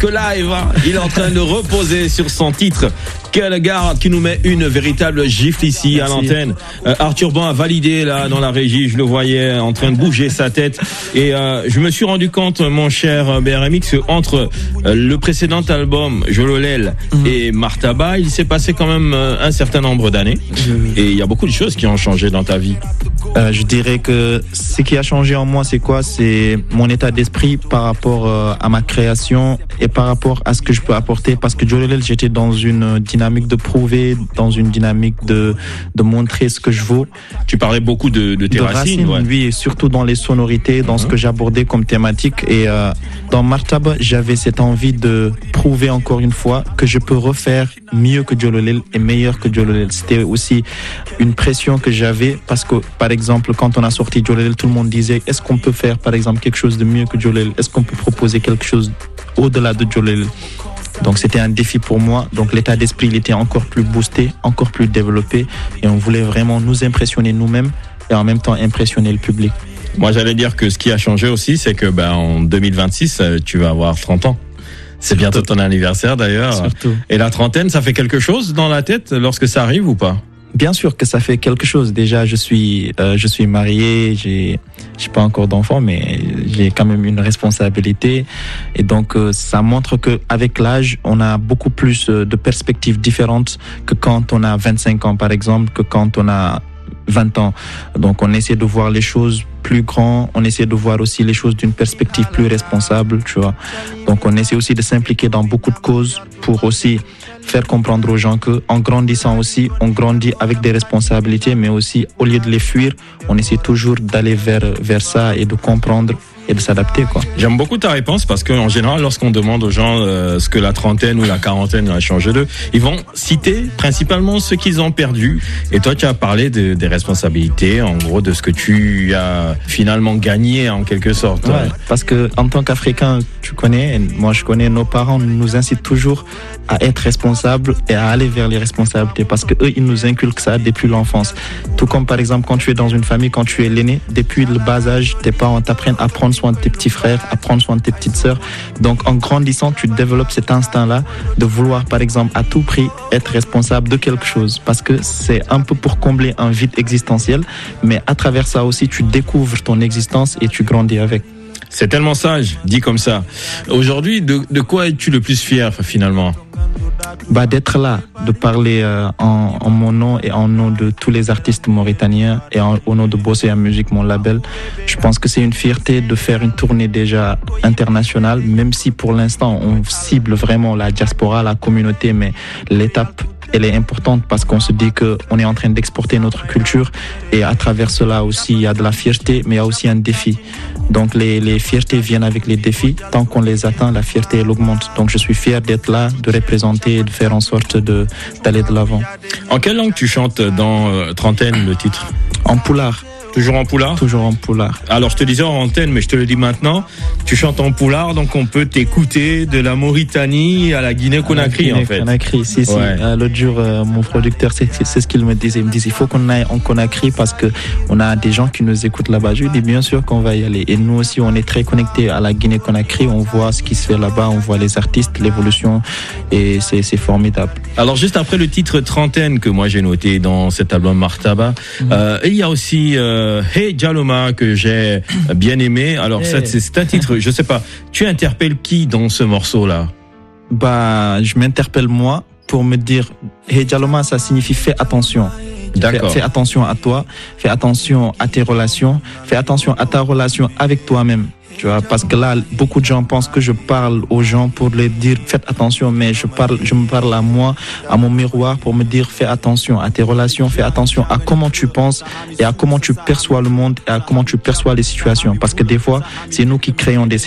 que live. Il est en train de reposer sur son titre. Quel gars qui nous met une véritable gifle ici. Merci. À l'antenne. Arthur Ban a validé là dans la régie, je le voyais en train de bouger sa tête. Et je me suis rendu compte, mon cher BRMX, entre le précédent album Jololel et Martaba, il s'est passé quand même un certain nombre d'années. Et il y a beaucoup de choses qui ont changé dans ta vie. Je dirais que ce qui a changé en moi, c'est quoi? C'est mon état d'esprit par rapport à ma création et par rapport à ce que je peux apporter. Parce que Jololel, j'étais dans une dynamique de prouver, dans une dynamique de montrer ce que je vaux. Tu parlais beaucoup de tes racines, ouais. Oui, et surtout dans les sonorités, dans ce que j'abordais comme thématique. Et dans Martaba, j'avais cette envie de prouver encore une fois que je peux refaire mieux que Jololel et meilleur que Jololel. C'était aussi une pression que j'avais parce que, par exemple, quand on a sorti Jololel, tout le monde disait, est-ce qu'on peut faire, par exemple, quelque chose de mieux que Jololel? Est-ce qu'on peut proposer quelque chose au-delà de Jololel? Donc c'était un défi pour moi. Donc l'état d'esprit, il était encore plus boosté, encore plus développé. Et on voulait vraiment nous impressionner nous-mêmes et en même temps impressionner le public. Moi, j'allais dire que ce qui a changé aussi, c'est que en 2026, tu vas avoir 30 ans. C'est bientôt ton anniversaire d'ailleurs. Surtout. Et la trentaine, ça fait quelque chose dans la tête lorsque ça arrive ou pas? Bien sûr que ça fait quelque chose. Déjà, je suis marié, j'ai pas encore d'enfant, mais j'ai quand même une responsabilité. Et donc, ça montre que avec l'âge, on a beaucoup plus de perspectives différentes que quand on a 25 ans, par exemple, que quand on a 20 ans. Donc, on essaie de voir les choses plus grand, on essaie de voir aussi les choses d'une perspective plus responsable, tu vois. Donc, on essaie aussi de s'impliquer dans beaucoup de causes pour aussi faire comprendre aux gens que, en grandissant aussi, on grandit avec des responsabilités, mais aussi, au lieu de les fuir, on essaie toujours d'aller vers ça et de comprendre et de s'adapter, quoi. J'aime beaucoup ta réponse parce qu'en général, lorsqu'on demande aux gens ce que la trentaine ou la quarantaine a changé d'eux, ils vont citer principalement ce qu'ils ont perdu. Et toi, tu as parlé des responsabilités, en gros, de ce que tu as finalement gagné en quelque sorte. Ouais, parce que en tant qu'Africain, tu connais, moi je connais, nos parents nous incitent toujours à être responsables et à aller vers les responsabilités parce que eux, ils nous inculquent ça depuis l'enfance. Tout comme par exemple quand tu es dans une famille, quand tu es l'aîné, depuis le bas âge, tes parents t'apprennent à prendre soin de tes petits frères, à prendre soin de tes petites sœurs. Donc en grandissant, tu développes cet instinct-là de vouloir par exemple à tout prix être responsable de quelque chose parce que c'est un peu pour combler un vide existentiel, mais à travers ça aussi, tu découvres ton existence et tu grandis avec. C'est tellement sage, dit comme ça. Aujourd'hui, de quoi es-tu le plus fier finalement ? D'être là, de parler en mon nom et en nom de tous les artistes mauritaniens et au nom de Bosséa Music, mon label. Je pense que c'est une fierté de faire une tournée déjà internationale, même si pour l'instant on cible vraiment la diaspora, la communauté, mais l'étape elle est importante parce qu'on se dit qu'on est en train d'exporter notre culture et à travers cela aussi il y a de la fierté mais il y a aussi un défi. Donc les fiertés viennent avec les défis. Tant qu'on les atteint, la fierté elle augmente. Donc je suis fier d'être là, de représenter et de faire en sorte d'aller de l'avant. En quelle langue tu chantes dans Trentaine, le titre ? En poulard. Toujours en poulard ? Toujours en poulard. Alors je te disais en antenne, mais je te le dis maintenant, tu chantes en poulard, donc on peut t'écouter de la Mauritanie à la Guinée-Conakry en fait. Conakry, si. Ouais. L'autre jour, mon producteur, c'est ce qu'il me disait. Il me disait, il faut qu'on aille en Conakry parce que on a des gens qui nous écoutent là-bas. Je lui dis, bien sûr qu'on va y aller. Et nous aussi, on est très connectés à la Guinée-Conakry. On voit ce qui se fait là-bas, on voit les artistes, l'évolution, et c'est formidable. Alors juste après le titre Trentaine que moi j'ai noté dans cet album Martaba, et il y a aussi Hey Jaloma que j'ai bien aimé. Alors c'est un titre, je sais pas, tu interpelles qui dans ce morceau-là ? Je m'interpelle moi pour me dire Hey Jaloma, ça signifie fais attention. D'accord. Fais attention à toi, fais attention à tes relations, fais attention à ta relation avec toi-même. Tu vois, parce que là, beaucoup de gens pensent que je parle aux gens pour leur dire faites attention, mais je me parle à moi, à mon miroir pour me dire fais attention à tes relations, fais attention à comment tu penses et à comment tu perçois le monde et à comment tu perçois les situations. Parce que des fois, c'est nous qui créons des